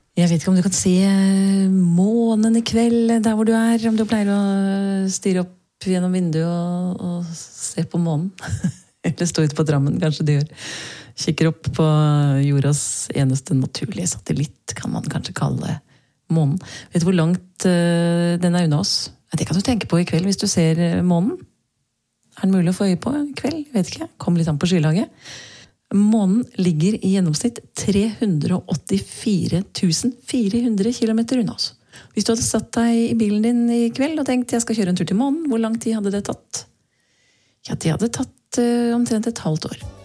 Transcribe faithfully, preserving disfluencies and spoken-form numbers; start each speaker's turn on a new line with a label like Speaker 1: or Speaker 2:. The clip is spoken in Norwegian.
Speaker 1: Jeg vet ikke om du kan se månen i kveld der hvor du er, om du pleier å styre opp gjennom vinduet og, og se på månen. Eller stå ute på Drammen, kanskje du gjør. Kikker opp på jordas eneste naturlige satellitt, kan man kanskje kalle månen. Vet du hvor langt uh, den er unna oss? Det kan du tenke på i kveld hvis du ser månen. Er den mulig å få øye på i kveld? Jeg vet ikke, kom litt an på skylaget. Månen ligger i gjennomsnitt tre hundre åttifire tusen fire hundre kilometer unna oss. Hvis du hadde satt deg i bilen din i kveld og tenkt jeg skal kjøre en tur til månen, hvor lang tid hadde det tatt? Ja, det hadde tatt uh, omtrent et halvt år.